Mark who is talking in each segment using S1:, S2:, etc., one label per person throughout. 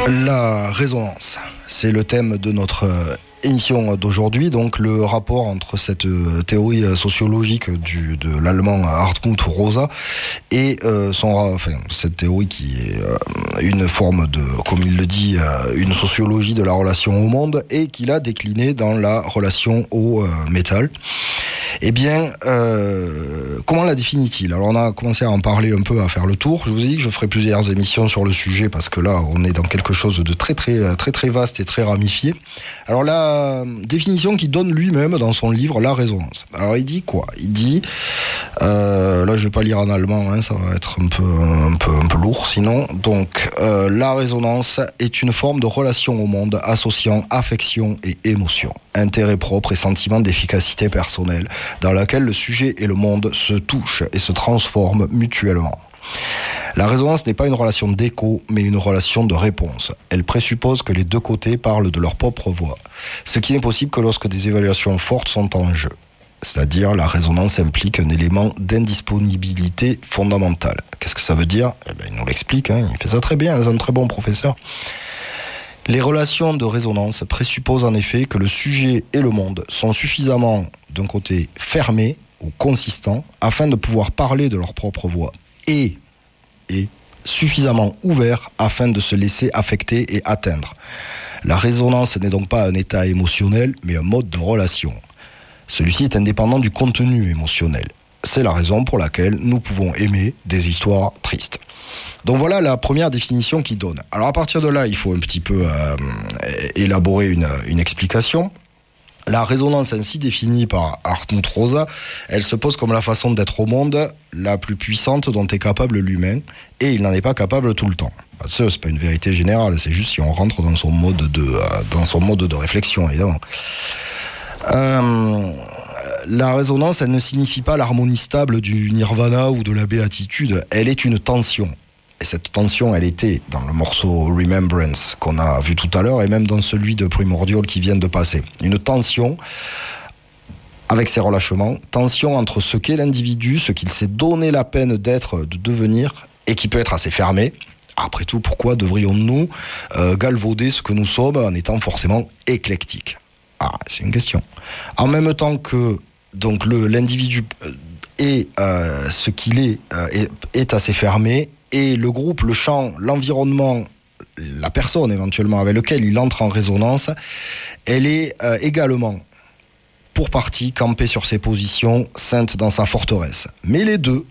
S1: La résonance, c'est le thème de notre émission d'aujourd'hui. Donc le rapport entre cette théorie sociologique de l'allemand Hartmut Rosa et cette théorie qui est une forme de, comme il le dit, une sociologie de la relation au monde et qu'il a décliné dans la relation au métal. Eh bien, comment la définit-il ? Alors on a commencé à en parler un peu, à faire le tour. Je vous ai dit que je ferai plusieurs émissions sur le sujet parce que là, on est dans quelque chose de très vaste et très ramifié. Alors la définition qu'il donne lui-même dans son livre La résonance. Alors il dit quoi ? Il dit, là je vais pas lire en allemand, hein, ça va être un peu lourd sinon. Donc la résonance est une forme de relation au monde associant affection et émotion, intérêt propre et sentiment d'efficacité personnelle, dans laquelle le sujet et le monde se touchent et se transforment mutuellement. La résonance n'est pas une relation d'écho, mais une relation de réponse. Elle présuppose que les deux côtés parlent de leur propre voix, ce qui n'est possible que lorsque des évaluations fortes sont en jeu. C'est-à-dire, la résonance implique un élément d'indisponibilité fondamentale. Qu'est-ce que ça veut dire ? Eh bien, il nous l'explique, hein, il fait ça très bien, c'est un très bon professeur. Les relations de résonance présupposent en effet que le sujet et le monde sont suffisamment, d'un côté, fermés ou consistants, afin de pouvoir parler de leur propre voix, et suffisamment ouverts afin de se laisser affecter et atteindre. La résonance n'est donc pas un état émotionnel, mais un mode de relation. Celui-ci est indépendant du contenu émotionnel. C'est la raison pour laquelle nous pouvons aimer des histoires tristes. Donc voilà la première définition qu'il donne. Alors à partir de là, il faut un petit peu élaborer une explication. La résonance ainsi définie par Hartmut Rosa, elle se pose comme la façon d'être au monde la plus puissante dont est capable l'humain, et il n'en est pas capable tout le temps. Ça, c'est pas une vérité générale, c'est juste si on rentre dans son mode de réflexion, évidemment. La résonance, elle ne signifie pas l'harmonie stable du nirvana ou de la béatitude, elle est une tension. Et cette tension, elle était dans le morceau Remembrance qu'on a vu tout à l'heure et même dans celui de Primordial qui vient de passer. Une tension avec ses relâchements, tension entre ce qu'est l'individu, ce qu'il s'est donné la peine d'être, de devenir, et qui peut être assez fermé. Après tout, pourquoi devrions-nous galvauder ce que nous sommes en étant forcément éclectiques ? C'est une question. En même temps que donc l'individu est ce qu'il est assez fermé, et le groupe, le champ, l'environnement, la personne éventuellement avec laquelle il entre en résonance, elle est également pour partie campée sur ses positions, sainte dans sa forteresse. Mais les deux,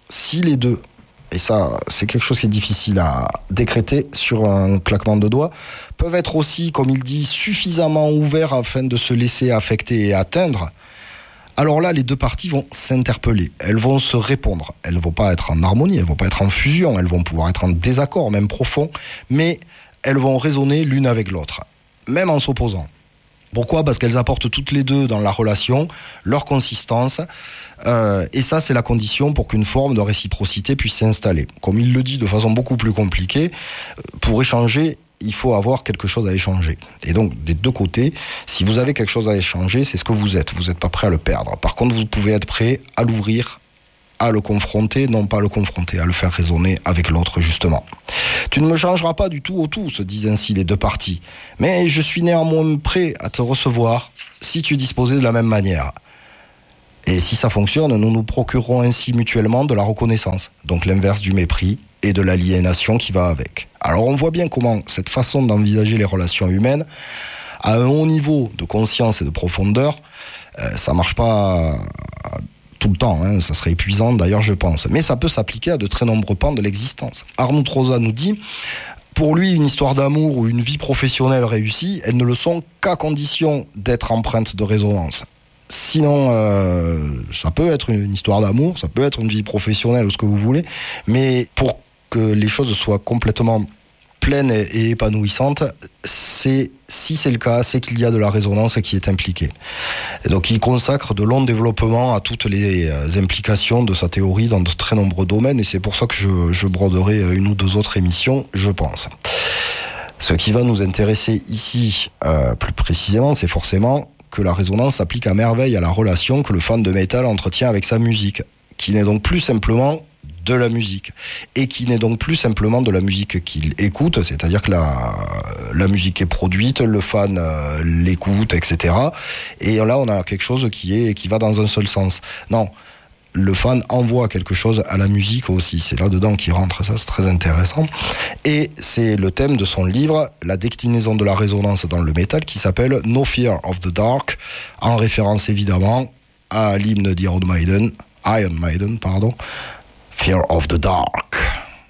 S1: et ça c'est quelque chose qui est difficile à décréter sur un claquement de doigts, peuvent être aussi, comme il dit, suffisamment ouverts afin de se laisser affecter et atteindre. Alors là, les deux parties vont s'interpeller, elles vont se répondre, elles ne vont pas être en harmonie, elles ne vont pas être en fusion, elles vont pouvoir être en désaccord, même profond, mais elles vont résonner l'une avec l'autre, même en s'opposant. Pourquoi ? Parce qu'elles apportent toutes les deux dans la relation leur consistance, et ça c'est la condition pour qu'une forme de réciprocité puisse s'installer. Comme il le dit de façon beaucoup plus compliquée, pour échanger, il faut avoir quelque chose à échanger. Et donc, des deux côtés, si vous avez quelque chose à échanger, c'est ce que vous êtes. Vous n'êtes pas prêt à le perdre. Par contre, vous pouvez être prêt à l'ouvrir, à le confronter, non pas à le confronter, à le faire résonner avec l'autre, justement. Tu ne me changeras pas du tout au tout, se disent ainsi les deux parties. Mais je suis néanmoins prêt à te recevoir si tu es disposé de la même manière. Et si ça fonctionne, nous nous procurerons ainsi mutuellement de la reconnaissance. Donc l'inverse du mépris et de l'aliénation qui va avec. Alors on voit bien comment cette façon d'envisager les relations humaines, à un haut niveau de conscience et de profondeur, ça marche pas tout le temps, hein, ça serait épuisant d'ailleurs je pense, mais ça peut s'appliquer à de très nombreux pans de l'existence. Hartmut Rosa nous dit, pour lui une histoire d'amour ou une vie professionnelle réussie, elles ne le sont qu'à condition d'être empreintes de résonance. Sinon, ça peut être une histoire d'amour, ça peut être une vie professionnelle ou ce que vous voulez, mais pour que les choses soient complètement pleines et épanouissantes, si c'est le cas, c'est qu'il y a de la résonance qui est impliquée. Et donc il consacre de longs développements à toutes les implications de sa théorie dans de très nombreux domaines, et c'est pour ça que je broderai une ou deux autres émissions, je pense. Ce qui va nous intéresser ici, plus précisément, c'est forcément que la résonance s'applique à merveille à la relation que le fan de métal entretient avec sa musique, qui n'est donc plus simplement de la musique, et qui n'est donc plus simplement de la musique qu'il écoute, c'est-à-dire que la musique est produite, le fan l'écoute, etc. Et là, on a quelque chose qui va dans un seul sens. Non, le fan envoie quelque chose à la musique aussi. C'est là-dedans qu'il rentre, ça c'est très intéressant. Et c'est le thème de son livre, la déclinaison de la résonance dans le métal, qui s'appelle No Fear of the Dark, en référence évidemment à l'hymne d'Iron Maiden, Fear of the Dark.